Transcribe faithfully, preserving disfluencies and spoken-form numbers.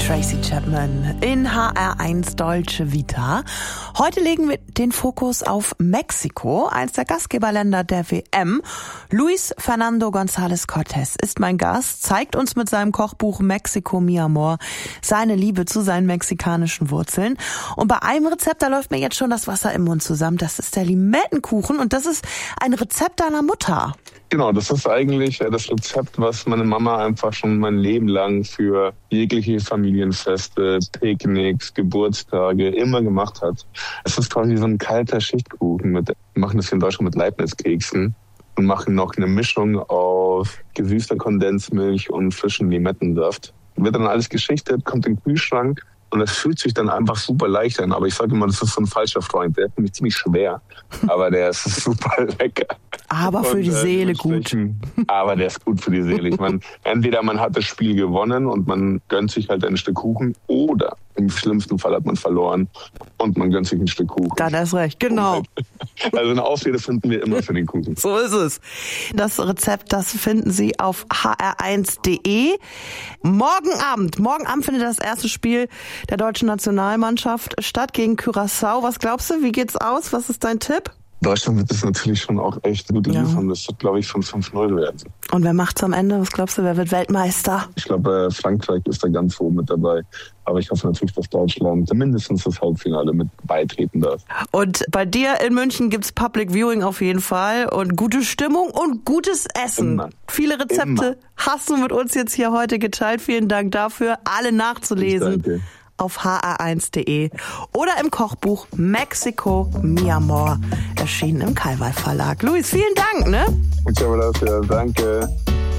Tracy Chapman in H R eins Deutsche Vita. Heute legen wir den Fokus auf Mexiko, eins der Gastgeberländer der W M. Luis Fernando González Cortés ist mein Gast, zeigt uns mit seinem Kochbuch Mexico Mi Amor seine Liebe zu seinen mexikanischen Wurzeln. Und bei einem Rezept, da läuft mir jetzt schon das Wasser im Mund zusammen. Das ist der Limettenkuchen und das ist ein Rezept deiner Mutter. Genau, das ist eigentlich das Rezept, was meine Mama einfach schon mein Leben lang für jegliche Familienfeste, Picknicks, Geburtstage immer gemacht hat. Es ist quasi so ein kalter Schichtkuchen. Mit, wir machen das hier in Deutschland mit Leibniz-Keksen und machen noch eine Mischung aus gesüßter Kondensmilch und frischen Limettensaft. Wird dann alles geschichtet, kommt in den Kühlschrank. Und es fühlt sich dann einfach super leicht an. Aber ich sage immer, das ist so ein falscher Freund. Der ist nämlich ziemlich schwer. Aber der ist super lecker. Aber für und, die Seele äh, gut. Aber der ist gut für die Seele. Ich meine, entweder man hat das Spiel gewonnen und man gönnt sich halt ein Stück Kuchen. Oder im schlimmsten Fall hat man verloren und man gönnt sich ein Stück Kuchen. Dann hast recht, genau. Also eine Ausrede finden wir immer für den Kuchen. So ist es. Das Rezept, das finden Sie auf h r eins punkt d e. Morgen Abend, morgen Abend findet das erste Spiel der deutschen Nationalmannschaft statt gegen Curaçao. Was glaubst du, wie geht's aus? Was ist dein Tipp? Deutschland wird es natürlich schon auch echt gut liefern. Ja. Das wird, glaube ich, von fünf null werden. Und wer macht's am Ende? Was glaubst du, wer wird Weltmeister? Ich glaube, Frankreich ist da ganz oben mit dabei. Aber ich hoffe natürlich, dass Deutschland mindestens das Halbfinale mit beitreten darf. Und bei dir in München gibt's Public Viewing auf jeden Fall und gute Stimmung und gutes Essen. Immer. Viele Rezepte Immer. hast du mit uns jetzt hier heute geteilt. Vielen Dank dafür. Alle nachzulesen auf h r eins punkt d e oder im Kochbuch Mexico Mi Amor, erschienen im Kalwei Verlag. Luis, vielen Dank, ne? Ja, danke.